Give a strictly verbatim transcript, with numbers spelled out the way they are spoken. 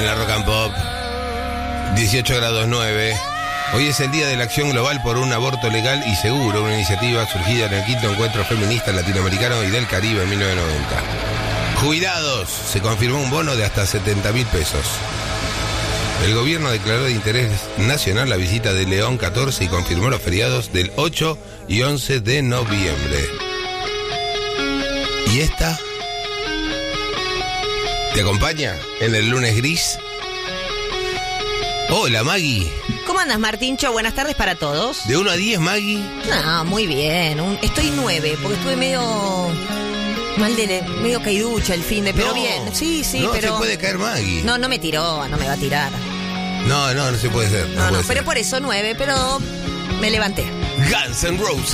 En la Rock and Pop, dieciocho grados nueve. Hoy es el Día de la Acción Global por un Aborto Legal y Seguro, una iniciativa surgida en el quinto encuentro feminista latinoamericano y del Caribe en mil novecientos noventa. Jubilados, se confirmó un bono de hasta setenta mil pesos. El gobierno declaró de interés nacional la visita de León catorce y confirmó los feriados del ocho y once de noviembre. ¿Y esta? ¿Te acompaña en el lunes gris? Hola, Maggie. ¿Cómo andas, Martincho? Buenas tardes para todos. De uno a diez, Maggie. No, muy bien. Un, estoy nueve, porque estuve medio mal de medio caiducha el fin de, pero no, bien. Sí, sí, no pero se puede caer Maggie. No, no me tiró, no me va a tirar. No, no, no se puede ser. No, no, puede no ser. pero por eso nueve, pero me levanté. Guns N' Roses.